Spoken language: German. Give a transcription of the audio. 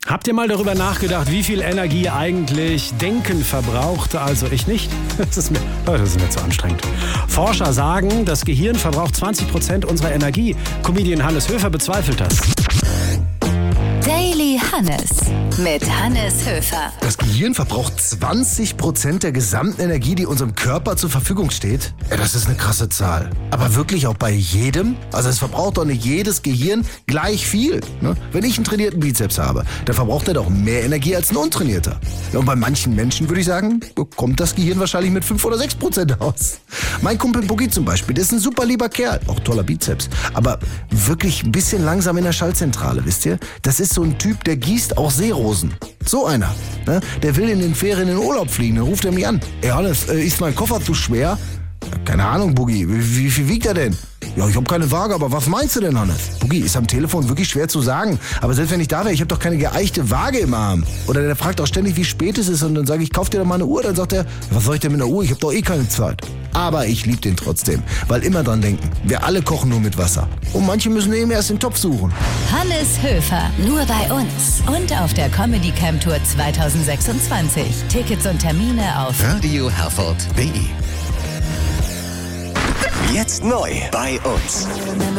Habt ihr mal darüber nachgedacht, wie viel Energie eigentlich Denken verbraucht? Also ich nicht. Das ist mir zu anstrengend. Forscher sagen, das Gehirn verbraucht 20% unserer Energie. Comedian Hannes Höfer bezweifelt das. Daily Hannes mit Hannes Höfer. Das Gehirn verbraucht 20% der gesamten Energie, die unserem Körper zur Verfügung steht. Ja, das ist eine krasse Zahl. Aber wirklich auch bei jedem? Also es verbraucht doch nicht jedes Gehirn gleich viel. Ne? Wenn ich einen trainierten Bizeps habe, dann verbraucht er doch mehr Energie als ein untrainierter. Ja, und bei manchen Menschen würde ich sagen, kommt das Gehirn wahrscheinlich mit 5 oder 6% aus. Mein Kumpel Boogie zum Beispiel, der ist ein super lieber Kerl. Auch toller Bizeps. Aber wirklich ein bisschen langsam in der Schaltzentrale, wisst ihr? Das ist so ein Typ, der gießt auch Seerosen. So einer. Ne? Der will in den Ferien in den Urlaub fliegen. Dann ruft er mich an. Ey Hannes, ist mein Koffer zu schwer? Keine Ahnung, Boogie. Wie viel wiegt er denn? Ja, ich habe keine Waage, aber was meinst du denn, Hannes? Boogie, ist am Telefon wirklich schwer zu sagen. Aber selbst wenn ich da wäre, ich habe doch keine geeichte Waage im Arm. Oder der fragt auch ständig, wie spät es ist. Und dann sage ich, kauf dir doch mal eine Uhr. Dann sagt er, was soll ich denn mit einer Uhr? Ich habe doch eh keine Zeit. Aber ich liebe den trotzdem. Weil immer dran denken, wir alle kochen nur mit Wasser. Und manche müssen eben erst den Topf suchen. Hannes Höfer, nur bei uns. Und auf der Comedy Camp Tour 2026. Tickets und Termine auf radioherford.de. Jetzt neu bei uns.